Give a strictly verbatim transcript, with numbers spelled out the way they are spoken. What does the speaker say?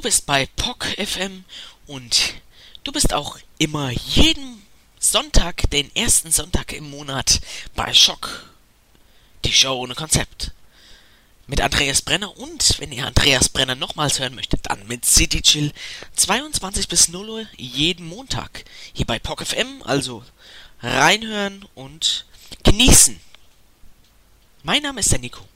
bist bei P O C F M und du bist auch immer jeden Sonntag, den ersten Sonntag im Monat bei Schock, die Show ohne Konzept. Mit Andreas Brenner und, wenn ihr Andreas Brenner nochmals hören möchtet, dann mit City Chill zweiundzwanzig bis null Uhr jeden Montag hier bei P O C F M, also reinhören und genießen. Mein Name ist der Nico.